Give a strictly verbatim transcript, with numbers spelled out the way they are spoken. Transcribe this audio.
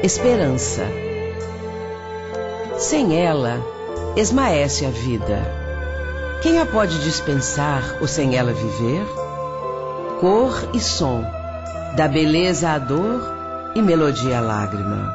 esperança. Sem ela, esmaece a vida. Quem a pode dispensar ou sem ela viver? Cor e som, da beleza à dor e melodia à lágrima.